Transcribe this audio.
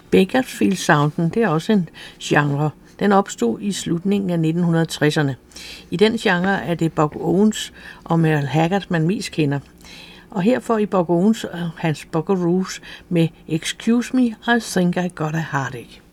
Bakersfield-sounden, det er også en genre. Den opstod i slutningen af 1960'erne. I den genre er det Buck Owens og Merle Haggard, man mest kender. Og her får I Buck Owens og hans Buckaroos med Excuse Me, I Think I Got a Heartache.